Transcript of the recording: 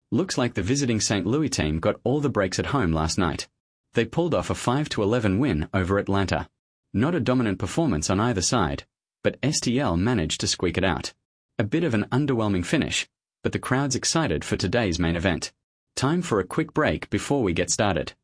Looks like the visiting St. Louis team got all the breaks at home last night. They pulled off a 5-11 win over Atlanta. Not a dominant performance on either side, but STL managed to squeak it out. A bit of an underwhelming finish, but the crowd's excited for today's main event. Time for a quick break before we get started.